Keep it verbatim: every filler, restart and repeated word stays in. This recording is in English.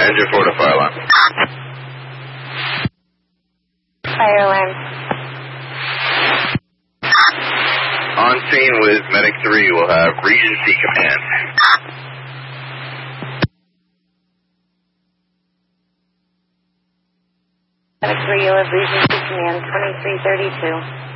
engine four to fire alarm. Fire alarm. On scene with Medic three, we'll have Regency Command. Medic three, you'll have Regency Command, twenty-three thirty-two.